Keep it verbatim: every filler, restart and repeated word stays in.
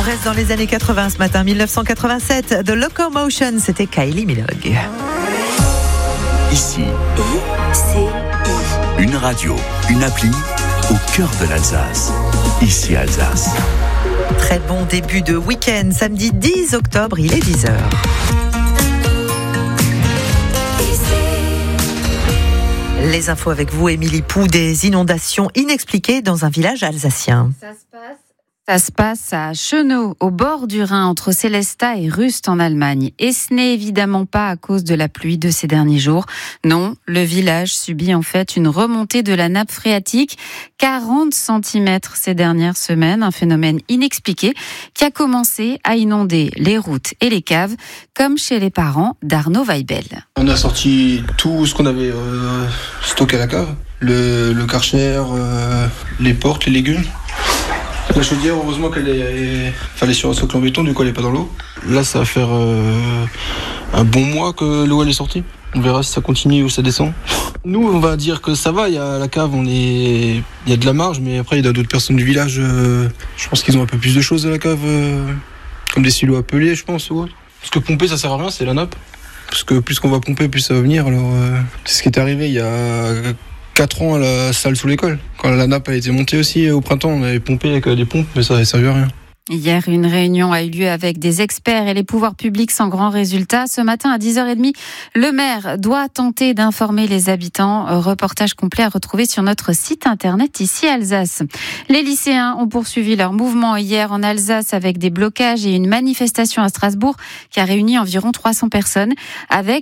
reste dans les années quatre-vingts ce matin, dix-neuf cent quatre-vingt-sept. The Locomotion, c'était Kylie Minogue. Ici, I C I. une radio, une appli au cœur de l'Alsace. Ici Alsace. Très bon début de week-end, samedi dix octobre, il est dix heures. Les infos avec vous, Émilie Pou, des inondations inexpliquées dans un village alsacien. Ça se passe Ça se passe à Chenau, au bord du Rhin, entre Sélestat et Rust en Allemagne. Et ce n'est évidemment pas à cause de la pluie de ces derniers jours. Non, le village subit en fait une remontée de la nappe phréatique, quarante centimètres ces dernières semaines, un phénomène inexpliqué qui a commencé à inonder les routes et les caves, comme chez les parents d'Arnaud Weibel. On a sorti tout ce qu'on avait euh, stocké à la cave, le, le karcher, euh, les portes, les légumes. La chaudière, heureusement qu'elle est, fallait sur un socle en béton, du coup elle n'est pas dans l'eau. Là, ça va faire euh, un bon mois que l'eau elle est sortie. On verra si ça continue ou ça descend. Nous, on va dire que ça va. Il y a la cave, on est, il y a de la marge, mais après il y a d'autres personnes du village. Euh, je pense qu'ils ont un peu plus de choses à la cave, euh, comme des silos à peler, je pense. Ouais. Parce que pomper, ça sert à rien, c'est la nappe. Parce que plus qu'on va pomper, plus ça va venir. Alors, euh, c'est ce qui est arrivé il y a quatre ans à la salle sous l'école. Quand la nappe a été montée aussi au printemps, on avait pompé avec des pompes, mais ça n'avait servi à rien. Hier, une réunion a eu lieu avec des experts et les pouvoirs publics sans grand résultat. Ce matin, à dix heures trente, le maire doit tenter d'informer les habitants. Reportage complet à retrouver sur notre site internet ici Alsace. Les lycéens ont poursuivi leur mouvement hier en Alsace avec des blocages et une manifestation à Strasbourg qui a réuni environ trois cents personnes avec